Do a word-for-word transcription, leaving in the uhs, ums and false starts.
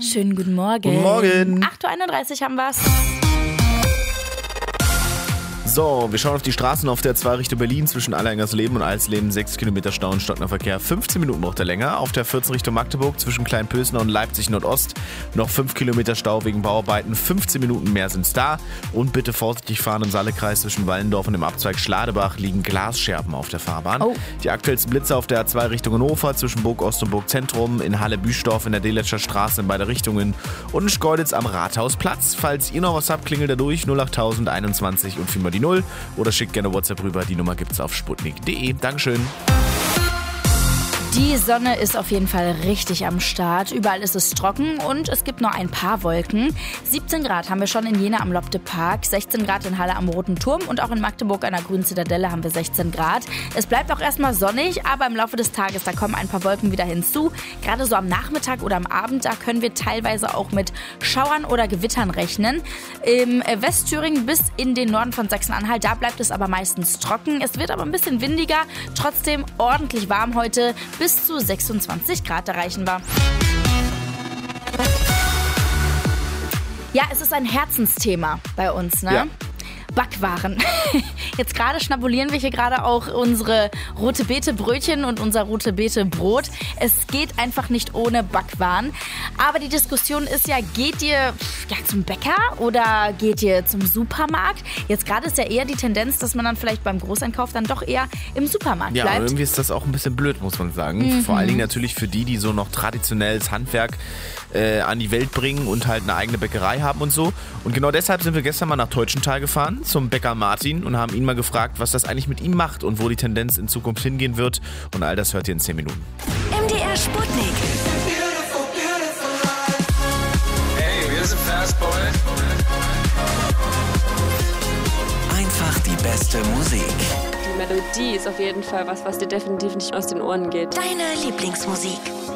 Schönen guten Morgen. Guten Morgen. acht Uhr einunddreißig haben wir's. So, wir schauen auf die Straßen auf der zwei Richtung Berlin zwischen Alleingers-Leben und Alsleben. sechs Kilometer Stau und stockender Verkehr. fünfzehn Minuten braucht er länger. Auf der vierzehn Richtung Magdeburg zwischen Kleinpösner und Leipzig Nordost. Noch fünf Kilometer Stau wegen Bauarbeiten. fünfzehn Minuten mehr sind's da. Und bitte vorsichtig fahren im Saalekreis zwischen Wallendorf und dem Abzweig Schladebach liegen Glasscherben auf der Fahrbahn. Oh. Die aktuellsten Blitze auf der A zwei Richtung Hannover zwischen Burg Ost und Burg Zentrum. In Halle-Büstorf in der Deletscher Straße in beide Richtungen. Und in Schkeuditz am Rathausplatz. Falls ihr noch was habt, klingelt da durch. null acht tausend einundzwanzig und viermal die null. Oder schickt gerne WhatsApp rüber. Die Nummer gibt's auf sputnik punkt de. Dankeschön. Die Sonne ist auf jeden Fall richtig am Start. Überall ist es trocken und es gibt nur ein paar Wolken. siebzehn Grad haben wir schon in Jena am Lobde Park, sechzehn Grad in Halle am Roten Turm und auch in Magdeburg an der Grünen Zitadelle haben wir sechzehn Grad. Es bleibt auch erstmal sonnig, aber im Laufe des Tages, da kommen ein paar Wolken wieder hinzu. Gerade so am Nachmittag oder am Abend, da können wir teilweise auch mit Schauern oder Gewittern rechnen. Im Westthüringen bis in den Norden von Sachsen-Anhalt, da bleibt es aber meistens trocken. Es wird aber ein bisschen windiger, trotzdem ordentlich warm heute. Bis zu sechsundzwanzig Grad erreichen wir. Ja, es ist ein Herzensthema bei uns, ne? Ja. Backwaren. Jetzt gerade schnabulieren wir hier gerade auch unsere rote Beete Brötchen und unser rote Beete Brot. Es geht einfach nicht ohne Backwaren. Aber die Diskussion ist ja, geht ihr ja, zum Bäcker oder geht ihr zum Supermarkt? Jetzt gerade ist ja eher die Tendenz, dass man dann vielleicht beim Großeinkauf dann doch eher im Supermarkt Ja, bleibt. aber irgendwie ist das auch ein bisschen blöd, muss man sagen. Mhm. Vor allen Dingen natürlich für die, die so noch traditionelles Handwerk äh, an die Welt bringen und halt eine eigene Bäckerei haben und so. Und genau deshalb sind wir gestern mal nach Teutschenthal gefahren zum Bäcker Martin und haben ihn mal gefragt, was das eigentlich mit ihm macht und wo die Tendenz in Zukunft hingehen wird. Und all das hört ihr in zehn Minuten. M D R Sputnik. Hey, wir sind Fastboy. Einfach die beste Musik. Die Melodie ist auf jeden Fall was, was dir definitiv nicht aus den Ohren geht. Deine Lieblingsmusik.